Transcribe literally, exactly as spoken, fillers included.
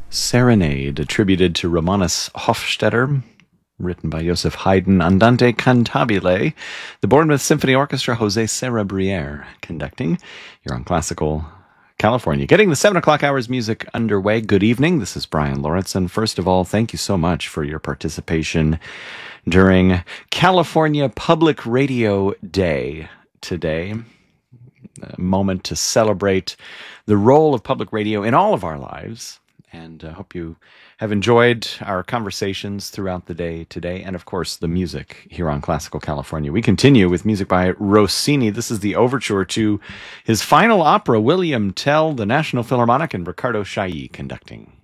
Serenade, attributed to Romanus Hofstadter, written by Joseph Haydn, Andante Cantabile, the Bournemouth Symphony Orchestra, Jose Cerebriere conducting. You're on Classical California. Getting the seven o'clock hours music underway. Good evening. This is Brian Lawrenson. First of all, thank you so much for your participation during California Public Radio Day today. A moment to celebrate the role of public radio in all of our lives. And I uh, hope you have enjoyed our conversations throughout the day today, and of course the music here on Classical California. We continue with music by Rossini. This is the overture to his final opera, William Tell, the National Philharmonic, and Riccardo Chailly conducting.